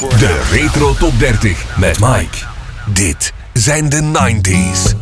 De Retro Top 30 met Mike. Dit zijn de 90s.